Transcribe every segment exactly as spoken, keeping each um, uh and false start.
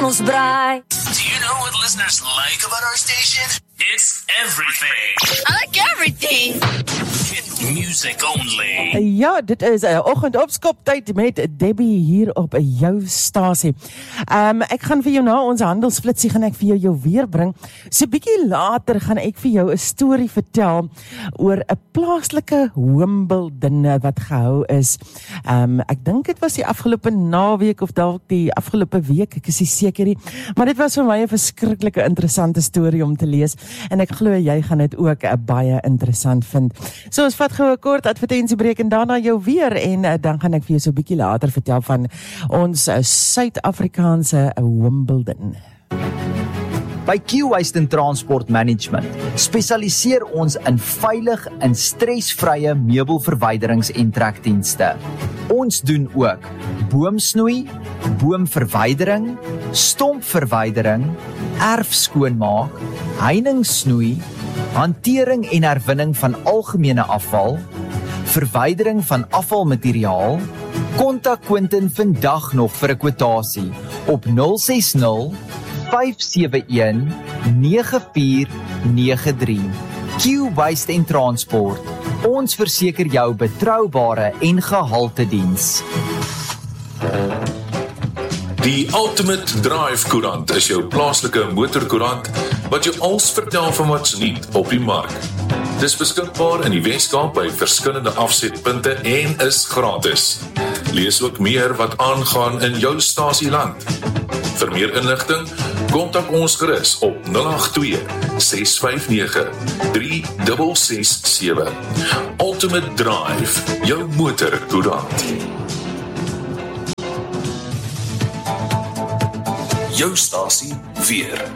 ons braai. Do you know what listeners like about our station? It's everything. I like everything. Hit music only. Ja, dit is 'n uh, oggendopskoptyd met Debbie hier op jou stasie. Um, ek gaan vir jou na ons handelsflitsie gaan ek vir jou, jou weer bring. So bietjie later gaan ek vir jou 'n storie vertel oor 'n plaaslike Wimbledon wat gehou is. Um, ek dink dit was die afgelope naweek of dalk die afgelope week, ek is nie seker nie. Maar dit was vir my 'n verskriklike interessante storie om te lees en ek glo jy gaan dit ook uh, baie interessant vind. So ons vat gou 'n kort advertensiebreek en daarna jou weer en uh, dan gaan ek vir jou so 'n bietjie later vertel van ons uh, Suid-Afrikaanse uh, Wimbledon. By Q-Waste and Transport Management spesialiseer ons in veilig en stresvrye meubelverwyderings en trekdienste. Ons doen ook boomsnoei, boomverwydering, stompverwydering, erfskoonmaak, heiningssnoei, hantering en herwinning van algemene afval, verwydering van afvalmateriaal. Kontak Quentin vandag nog vir 'n kwotasie op nul ses nul, vyf sewe een, nege vier nege drie. Q-Waste en Transport. Ons verseker jou betroubare en gehalte diens. Die Ultimate Drive Koerant is jou plaaslike motorkoerant wat jou alles vertel van wat's nuut op die mark. Dis beskikbaar in die Weskaap by verskillende afsetpunte en is gratis. Lees ook meer wat aangaan in jou stasieland. Vir meer inligting, kontak ons gerus op nul agt twee, ses vyf nege, drie ses ses sewe. Ultimate Drive, jou motorkoerant. Jou stasie weer.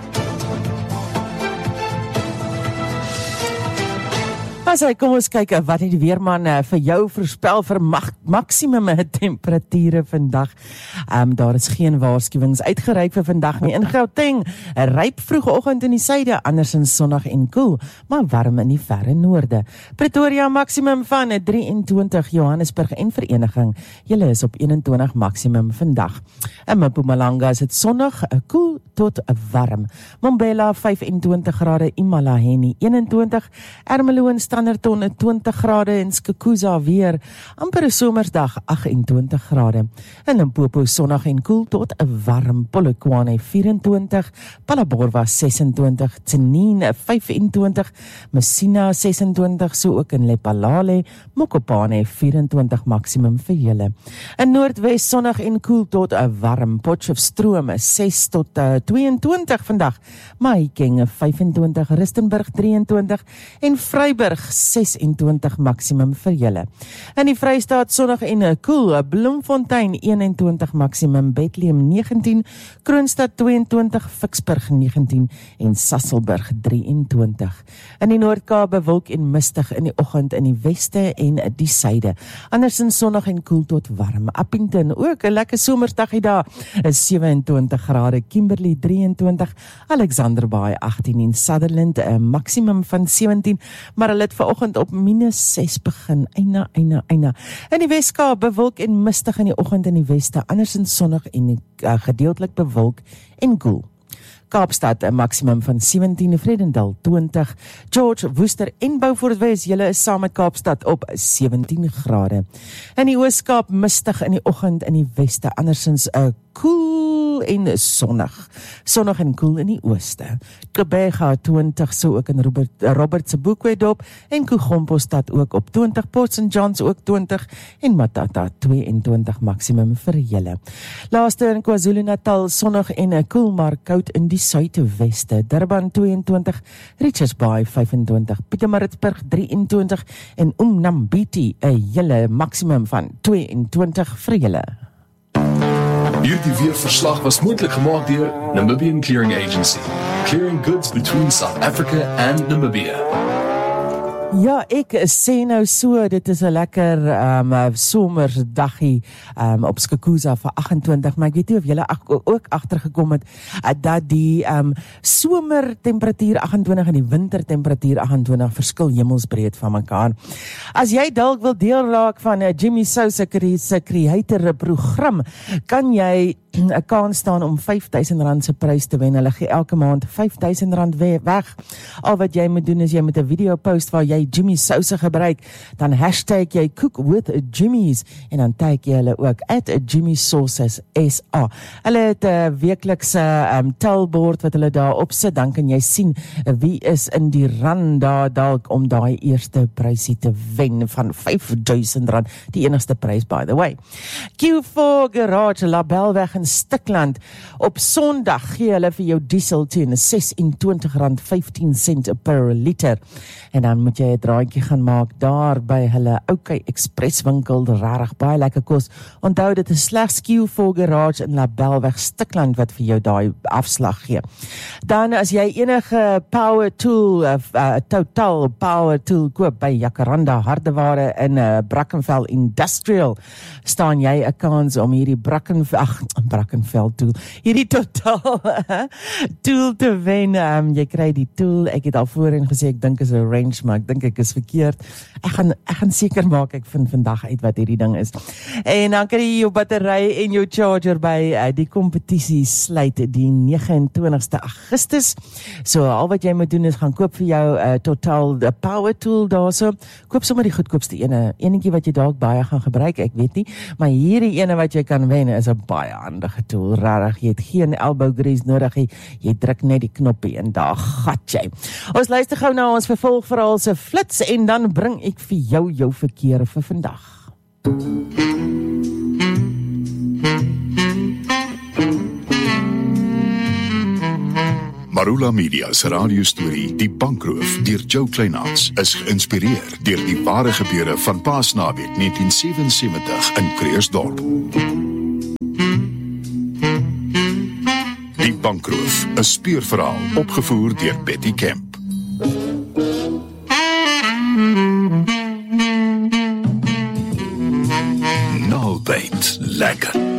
As hy, kom ons kyk wat het die weerman uh, vir jou voorspel vir mag, maksimum temperature vandag. Um, daar is geen waarskuwings uitgereik vir vandag nie. In Gauteng, ryp vroegoggend in die suide, andersins sonnig en koel, maar warm in die verre noorde. Pretoria maksimum van drieëntwintig, Johannesburg en Vereniging, julle is op eenentwintig maksimum vandag. In Mpumalanga is dit sonnig, koel tot warm. Mbombela vyfentwintig grade, Imalaheni eenentwintig, Ermelo en Standerton twintig grade en Skukuza weer amper 'n somersdag agt-en-twintig grade. In Limpopo sonnig en koel tot 'n warm. Polokwane vyf-en-twintig, Phalaborwa ses-en-twintig, Tsenin vyf-en-twintig, Messina ses-en-twintig, so ook in Lephalale, Mokopane vyf-en-twintig maksimum vir julle. In Noordwes sonnig en koel tot 'n warm. Potchefstroom ses tot tweeëntwintig vandag. Mahikeng vyf-en-twintig, Rustenburg drieëntwintig en Vryburg ses-en-twintig maksimum vir julle. In die Vrystaat sonnig en koel, Bloemfontein eenentwintig maksimum, Bethlehem negentien, Kroonstad tweeëntwintig, Ficksburg negentien en Sasolburg drieëntwintig. In die Noord-Kaap bewolk en mistig in die oggend in die weste en die suide. Andersins sonnig en koel tot warm. Appington ook 'n lekker somersdagie daar, is sewe-en-twintig grade, Kimberley drieëntwintig, Alexanderbaai agttien en Sutherland 'n maksimum van sewentien, maar hulle het vanoggend op minus ses begin. Eina, eina, eina. In die Weskaap bewolk en mistig in die oggend in die weste, andersins sonnig en uh, gedeeltelik bewolk en koel. Kaapstad 'n maksimum van sewentien, Vredendal twintig, George, Woester en Beaufort Wes, julle is saam met Kaapstad op sewentien grade. In die Ooskaap mistig in die oggend in die weste, andersins 'n koel en sonnig. Sonnig en koel in die ooste. Kebega twintig, so ook in Robert, Robert se Boekwedop en Kogompostad ook op twintig, Port Saint Johns ook twintig en Matata tweeëntwintig maksimum vir julle. Laaste in KwaZulu-Natal sonnig en koel maar koud in die suidweste. Durban tweeëntwintig, Richards Bay vyfentwintig, Pietermaritzburg drieëntwintig en Umnambiti 'n hele maksimum van tweeëntwintig vir julle. Hierdie weerverslag was moontlik gemaak deur Namibian Clearing Agency, clearing goods between South Africa and Namibia. Ja, ek sê nou so, dit is 'n lekker um, somersdaggie um, op Skukuza vir agt-en-twintig, maar ek weet nie of julle ook agtergekom het uh, dat die um, somertemperatuur agt-en-twintig en die wintertemperatuur agt-en-twintig verskil hemelsbreed van mekaar. As jy dalk wil deel raak van uh, Jimmy Sou se creator program, kan jy 'n kans staan om vyf duisend rand se prys te wen. Hulle gee elke maand vyf duisend rand weg. Al wat jy moet doen is jy moet 'n video post waar jy Jimmy souse gebruik, dan hashtag jy cook with Jimmy's en dan tag jy hulle ook at Jimmy Sauces S A. Hulle het 'n weeklikse um, tellbord wat hulle daar opsit, dan kan jy sien wie is in die run daar dalk om daai eerste prysie te wen van vyf duisend rand, die enigste prys by the way. Q four Garage, Labelweg in Stikland. Op Sondag gee hulle vir jou diesel teen ses en twintig rand vyftien sent per liter. En dan moet jy 'n draadjie gaan maak daar by hulle OK Express winkel, regtig baie lekker kos. Onthou dit is slegs Q four Garage in Labelweg Stikland wat vir jou daai afslag gee. Dan as jy enige power tool, uh, uh, total power tool koop by Jacaranda Hardeware in uh, Brackenfell Industrial, staan jy 'n kans om hierdie Brackenfell, ag, Brackenfell tool, hierdie totaal tool te wen. Um, jy kry die tool, ek het al voorheen gesê, ek dink is 'n wrench, maar ek dink ek is verkeerd. Ek gaan, ek gaan seker maak, ek vind vandag uit wat hierdie ding is. En dan kry jy jou battery en jou charger by uh, die kompetisie sluit die nege en twintigste Augustus. So al wat jy moet doen is gaan koop vir jou uh, totaal the power tool daarso. Koop sommer die goedkoopste ene, enetjie wat jy dalk baie gaan gebruik, ek weet nie, maar hierdie ene wat jy kan wen is 'n baie handige tool, rarig, jy het geen elbow grease nodig, jy, jy druk net die knoppie en daar gat jy. Ons luister gou na ons vervolgverhaal se flits en dan bring ek vir jou jou verkeer vir vandag. Marula Media se radiostorie Die Bankroof deur Joe Kleinhans is geïnspireer deur die ware gebeure van Paasnaweek negentien sewensewentig in Kreersdorp. Die Bankroof, 'n speurverhaal opgevoer deur Betty Kemp. Nalbait, lekker.